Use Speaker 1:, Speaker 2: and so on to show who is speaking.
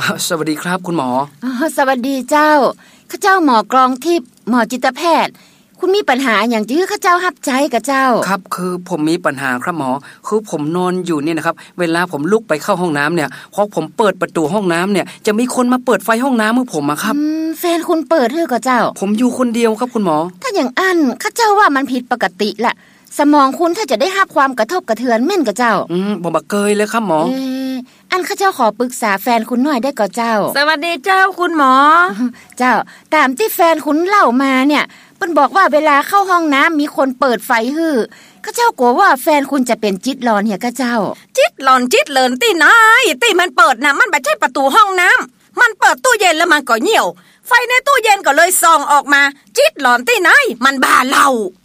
Speaker 1: สวัสดีครับคุณหมอ
Speaker 2: สวัสดีเจ้าข้าเจ้าหมอกรองทิพย์หมอจิตแพทย์คุณมีปัญหาอย่างจื้อข้าเจ้าฮับใจกับเจ้า
Speaker 1: ครับคือผมมีปัญหาครับหมอคือผมนอนอยู่เนี่ยนะครับเวลาผมลุกไปเข้าห้องน้ำเนี่ยพอผมเปิดประตูห้องน้ำเนี่ยจะมีคนมาเปิดไฟห้องน้ำให้ผมอะครับ
Speaker 2: แฟนคุณเปิดให้กับเจ้า
Speaker 1: ผมอยู่คนเดียวครับคุณหมอ
Speaker 2: ถ้าอย่างอันข้าเจ้าว่ามันผิดปกติแหละสมองคุณถ้าจะได้รับความกระทบกระเทือนแม่นกับเจ้า
Speaker 1: ผมบ่เคยเลยครับหมอ
Speaker 2: อันข้าเจ้าขอปรึกษาแฟนคุณหน่อยได้ก่อเจ้า
Speaker 3: สวัสดีเจ้าคุณหมอ
Speaker 2: เจ้าตามที่แฟนคุณเล่ามาเนี่ยเพิ่นบอกว่าเวลาเข้าห้องน้ำมีคนเปิดไฟฮื้อข้าเจ้ากลัวว่าแฟนคุณจะเป็นจิตหลอนเหี่ยข้าเจ้า
Speaker 3: จิตหลอนจิตเลินตีนายตีมันเปิดนะมันไม่ใช่ประตูห้องน้ำมันเปิดตู้เย็นแล้วมันก็เหี่ยวไฟในตู้เย็นก็เลยส่องออกมาจิตหลอนตีนายมันบ้าเหล้า